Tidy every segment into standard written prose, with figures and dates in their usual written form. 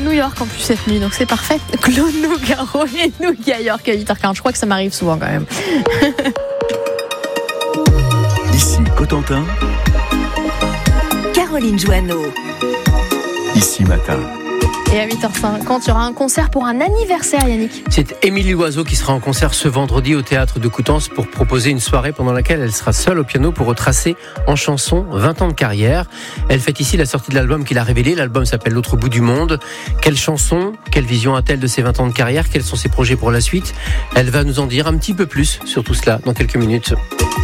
New York en plus cette nuit, donc c'est parfait. Claude Nougaro et New York à 8h40. Je crois que ça m'arrive souvent quand même. Ici Cotentin, Caroline Joanneau. Ici Matin. Et à 8h50, il y aura un concert pour un anniversaire, Yannick. C'est Émilie Loiseau qui sera en concert ce vendredi au Théâtre de Coutances pour proposer une soirée pendant laquelle elle sera seule au piano pour retracer en chanson 20 ans de carrière. Elle fête ici la sortie de l'album qu'il a révélé. L'album s'appelle L'autre bout du monde. Quelle chanson, quelle vision a-t-elle de ses 20 ans de carrière? Quels sont ses projets pour la suite? Elle va nous en dire un petit peu plus sur tout cela dans quelques minutes.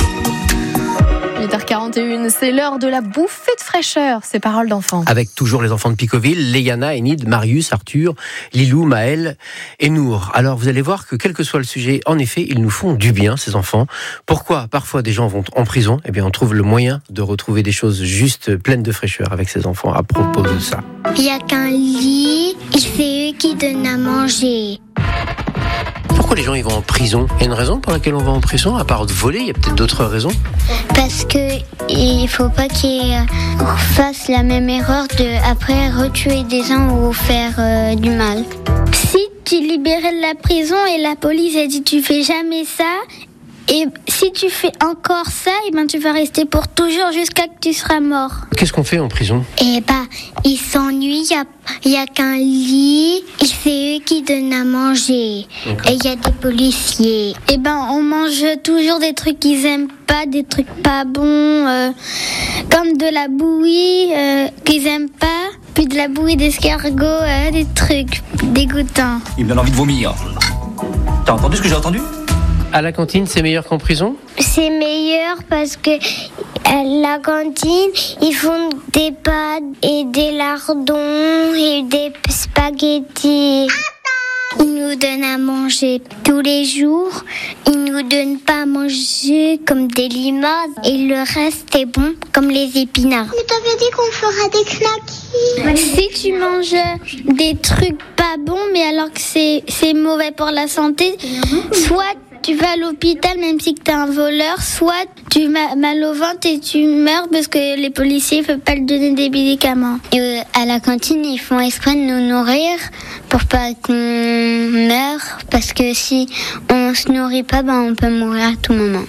8h41, c'est l'heure de la bouffée de fraîcheur, ces paroles d'enfants. Avec toujours les enfants de Picoville, Léana, Enid, Marius, Arthur, Lilou, Maël et Nour. Alors vous allez voir que quel que soit le sujet, en effet, ils nous font du bien, ces enfants. Pourquoi parfois des gens vont en prison? Eh bien, on trouve le moyen de retrouver des choses juste pleines de fraîcheur avec ces enfants à propos de ça. Il n'y a qu'un lit, c'est eux qui donnent à manger. Pourquoi les gens ils vont en prison? Il y a une raison pour laquelle on va en prison, à part de voler? Il y a peut-être d'autres raisons. Parce que il faut pas qu'ils fassent la même erreur de après retuer des gens ou faire du mal. Si tu libérais de la prison et la police a dit tu fais jamais ça, et si tu fais encore ça, et ben tu vas rester pour toujours jusqu'à que tu seras mort. Qu'est-ce qu'on fait en prison? Et ils s'ennuient, il y a qu'un lit, c'est eux qui donnent à manger. D'accord. Et il y a des policiers. Et on mange toujours des trucs qu'ils aiment pas, des trucs pas bons, comme de la bouillie qu'ils aiment pas, puis de la bouillie d'escargot, des trucs dégoûtants. Il me donne envie de vomir. T'as entendu ce que j'ai entendu? À la cantine, c'est meilleur qu'en prison? C'est meilleur parce que à la cantine, ils font des pâtes et des lardons et des spaghettis. Ils nous donnent à manger tous les jours. Ils nous donnent pas à manger comme des limaces et le reste est bon comme les épinards. Mais t'avais dit qu'on fera des knackis. Si tu manges des trucs pas bons, mais alors que c'est mauvais pour la santé, soit tu vas à l'hôpital même si t'es un voleur, soit tu as mal au ventre et tu meurs parce que les policiers ne peuvent pas te donner des médicaments. Et à la cantine, ils font exprès de nous nourrir pour pas qu'on meure, parce que si on se nourrit pas, on peut mourir à tout moment.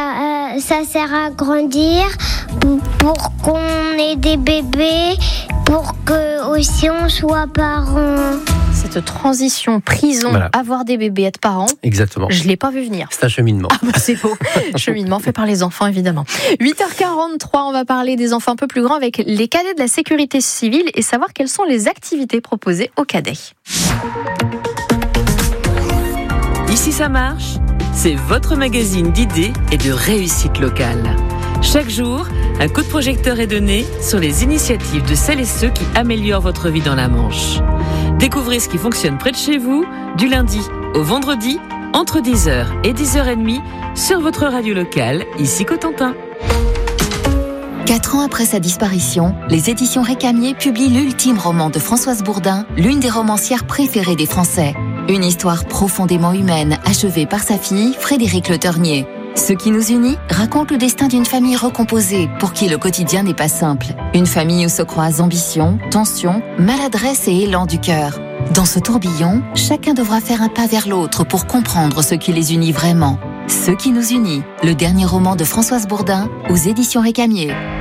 Ça sert à grandir pour qu'on ait des bébés, pour que aussi on soit parents. Cette transition prison, Voilà. avoir des bébés, être parents. Exactement. Je l'ai pas vu venir. C'est un cheminement. C'est beau. Cheminement fait par les enfants, évidemment. 8h43, on va parler des enfants un peu plus grands avec les cadets de la sécurité civile et savoir quelles sont les activités proposées aux cadets. Ici ça marche, c'est votre magazine d'idées et de réussite locale. Chaque jour, un coup de projecteur est donné sur les initiatives de celles et ceux qui améliorent votre vie dans la Manche. Découvrez ce qui fonctionne près de chez vous, du lundi au vendredi, entre 10h et 10h30, sur votre radio locale, ici Cotentin. 4 ans après sa disparition, les éditions Récamier publient l'ultime roman de Françoise Bourdin, l'une des romancières préférées des Français. Une histoire profondément humaine, achevée par sa fille, Frédérique Le Ternier. Ce qui nous unit raconte le destin d'une famille recomposée, pour qui le quotidien n'est pas simple. Une famille où se croisent ambition, tension, maladresse et élan du cœur. Dans ce tourbillon, chacun devra faire un pas vers l'autre pour comprendre ce qui les unit vraiment. Ce qui nous unit, le dernier roman de Françoise Bourdin, aux éditions Récamier.